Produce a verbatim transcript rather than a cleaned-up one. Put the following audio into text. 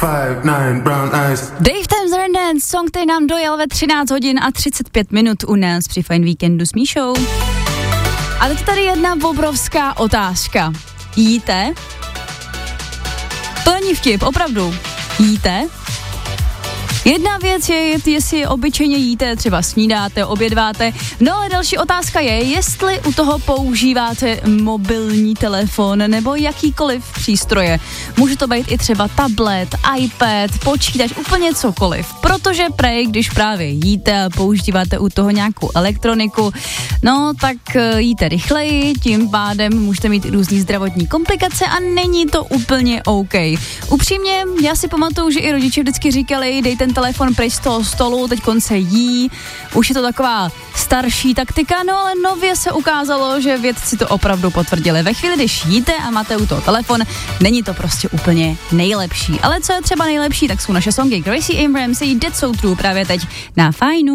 five nine brown eyes. Dave Thames Dance, song, který nám dojel ve třináct hodin a třicet pět minut u nás při Fajn víkendu s Míšou. A teď tady jedna obrovská otázka. Jíte? To není vtip, opravdu. Jíte? Jedna věc je, jestli obyčejně jíte, třeba snídáte, obědváte, no ale další otázka je, jestli u toho používáte mobilní telefon nebo jakýkoliv přístroje. Může to být i třeba tablet, iPad, počítač, úplně cokoliv, protože prej, když právě jíte a používáte u toho nějakou elektroniku, no tak jíte rychleji, tím pádem můžete mít různý zdravotní komplikace a není to úplně OK. Upřímně, já si pamatuju, že i rodiče vždycky říkali, dej ten telefon pryč z toho stolu, teď konce jí, už je to taková starší taktika, no ale nově se ukázalo, že vědci to opravdu potvrdili. Ve chvíli, když jíte a máte u toho telefon, není to prostě úplně nejlepší. Ale co je třeba nejlepší, tak jsou naše songy Gracie Abrams, That's So True právě teď na Fajnu.